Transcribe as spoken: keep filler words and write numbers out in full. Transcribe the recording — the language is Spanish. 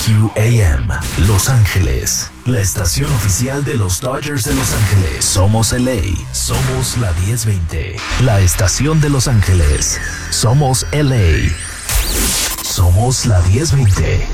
Q A M, Los Ángeles, la estación oficial de los Dodgers de Los Ángeles. Somos L A, somos la diez veinte, la estación de Los Ángeles. Somos L A, somos la diez veinte.